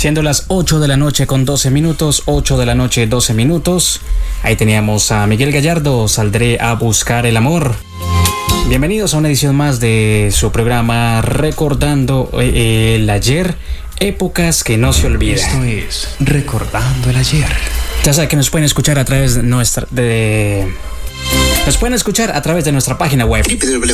Siendo las 8 de la noche con 12 minutos, 8 de la noche 12 minutos. Ahí teníamos a Miguel Gallardo, Saldré a buscar el amor. Bienvenidos a una edición más de su programa Recordando el Ayer, épocas que no se olvidan. Esto es Recordando el Ayer. Ya saben que nos pueden escuchar a través de nuestra página web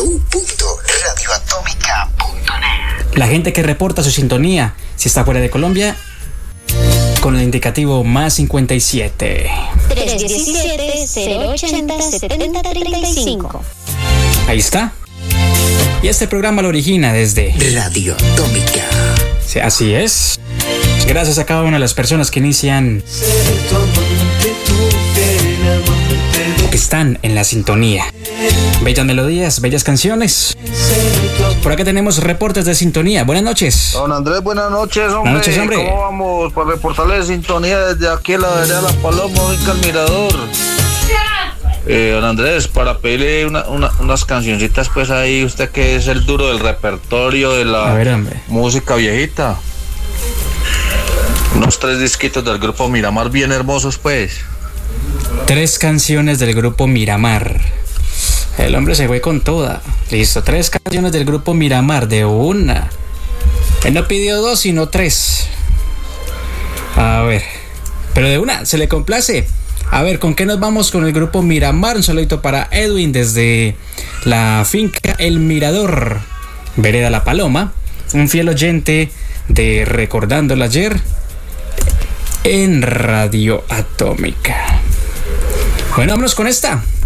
www.radioatomica.net. La gente que reporta su sintonía, si está fuera de Colombia, con el indicativo más 57 317-080-7035. Ahí está. Y este programa lo origina desde Radio Atómica. Sí, así es. Gracias a cada una de las personas que inician, que están en la sintonía. Bellas melodías, bellas canciones. Por acá tenemos reportes de sintonía. Buenas noches. Don Andrés, buenas noches, hombre. Buenas noches, hombre. ¿Cómo vamos? Para reportarle sintonía desde aquí a la vereda de La Paloma, Finca El Mirador. Don Andrés, para pedirle unas cancioncitas, pues ahí, usted que es el duro del repertorio de la música viejita. Unos 3 disquitos del grupo Miramar bien hermosos, pues. 3 canciones del grupo Miramar. El hombre se fue con toda. Listo, 3 canciones del grupo Miramar de una. Él no pidió 2, sino 3. A ver, pero de una, se le complace. A ver, ¿con qué nos vamos con el grupo Miramar? Un saludito para Edwin desde la finca El Mirador, vereda La Paloma. Un fiel oyente de Recordando el Ayer en Radio Atómica. Bueno, vámonos con esta.